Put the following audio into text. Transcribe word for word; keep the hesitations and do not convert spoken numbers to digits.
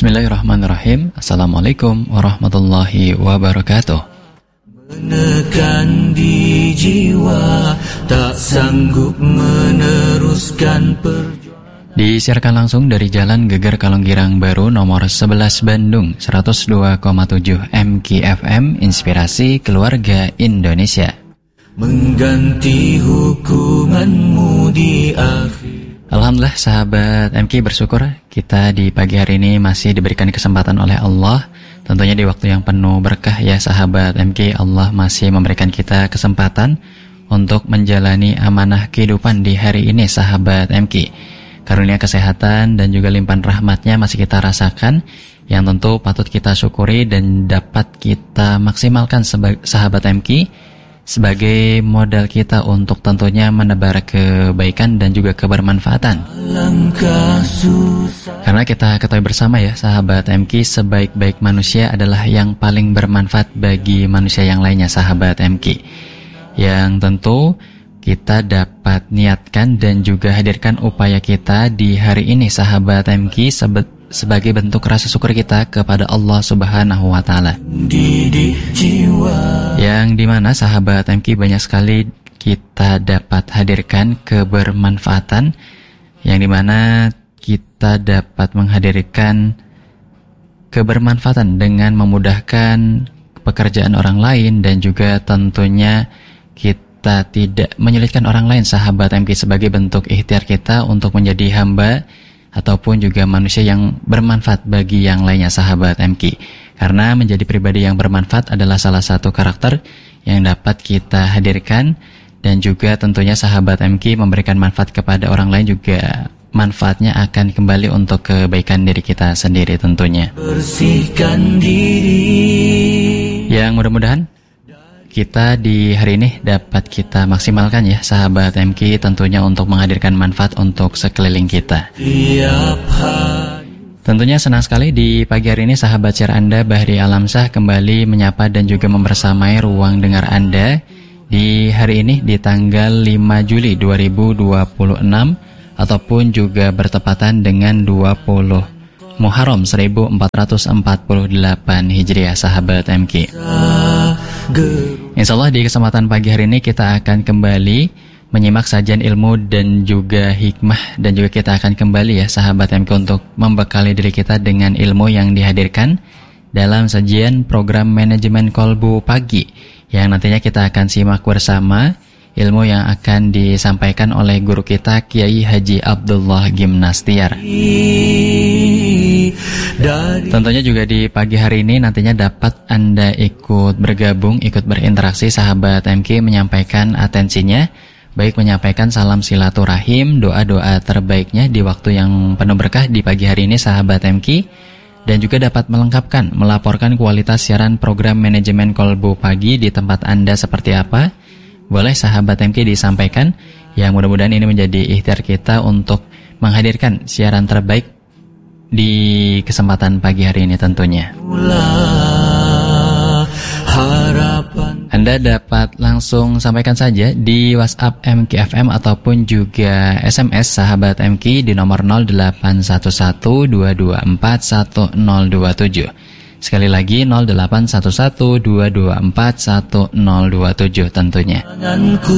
Bismillahirrahmanirrahim. Assalamualaikum warahmatullahi wabarakatuh. Menekan di jiwa, tak sanggup meneruskan perjuangan. Disiarkan langsung dari Jalan Geger Kalonggirang Baru nomor sebelas Bandung, seratus dua koma tujuh M K F M, Inspirasi Keluarga Indonesia. Mengganti hukumanmu di akhir. Alhamdulillah sahabat M K, bersyukur kita di pagi hari ini masih diberikan kesempatan oleh Allah. Tentunya di waktu yang penuh berkah ya sahabat M K, Allah masih memberikan kita kesempatan untuk menjalani amanah kehidupan di hari ini sahabat M K. Karunia kesehatan dan juga limpahan rahmatnya masih kita rasakan, yang tentu patut kita syukuri dan dapat kita maksimalkan seba- sahabat M K sebagai modal kita untuk tentunya menebar kebaikan dan juga kebermanfaatan. Karena kita ketahui bersama ya sahabat M K, sebaik-baik manusia adalah yang paling bermanfaat bagi manusia yang lainnya sahabat M K. Yang tentu kita dapat niatkan dan juga hadirkan upaya kita di hari ini sahabat M K sebe- sebagai bentuk rasa syukur kita kepada Allah Subhanahu wa Ta'ala. Yang dimana sahabat M K banyak sekali kita dapat hadirkan kebermanfaatan, yang dimana kita dapat menghadirkan kebermanfaatan dengan memudahkan pekerjaan orang lain, dan juga tentunya kita tidak menyulitkan orang lain sahabat M K sebagai bentuk ikhtiar kita untuk menjadi hamba ataupun juga manusia yang bermanfaat bagi yang lainnya sahabat M K. Karena menjadi pribadi yang bermanfaat adalah salah satu karakter yang dapat kita hadirkan, dan juga tentunya sahabat M K memberikan manfaat kepada orang lain juga manfaatnya akan kembali untuk kebaikan diri kita sendiri tentunya. Bersihkan diri. Yang mudah-mudahan kita di hari ini dapat kita maksimalkan ya sahabat M K, tentunya untuk menghadirkan manfaat untuk sekeliling kita. Tentunya senang sekali di pagi hari ini sahabat share Anda Bahri Alamsah kembali menyapa dan juga membersamai ruang dengar Anda di hari ini di tanggal lima Juli dua ribu dua puluh enam, ataupun juga bertepatan dengan dua puluh Muharram seribu empat ratus empat puluh delapan Hijriah sahabat M K. Insyaallah di kesempatan pagi hari ini kita akan kembali menyimak sajian ilmu dan juga hikmah, dan juga kita akan kembali ya sahabat M K untuk membekali diri kita dengan ilmu yang dihadirkan dalam sajian program manajemen kolbu pagi, yang nantinya kita akan simak bersama ilmu yang akan disampaikan oleh guru kita Kiai Haji Abdullah Gimnastiar. Tentunya juga di pagi hari ini nantinya dapat Anda ikut bergabung, ikut berinteraksi sahabat M K, menyampaikan atensinya, baik menyampaikan salam silaturahim, doa-doa terbaiknya di waktu yang penuh berkah di pagi hari ini sahabat M K, dan juga dapat melengkapkan, melaporkan kualitas siaran program manajemen kolbu pagi di tempat Anda seperti apa. Boleh sahabat M K disampaikan, yang mudah-mudahan ini menjadi ikhtiar kita untuk menghadirkan siaran terbaik di kesempatan pagi hari ini tentunya. Anda dapat langsung sampaikan saja di WhatsApp M K F M ataupun juga S M S sahabat M K di nomor nol delapan satu satu dua dua empat satu nol dua tujuh. Sekali lagi nol delapan satu satu dua dua empat satu nol dua tujuh tentunya.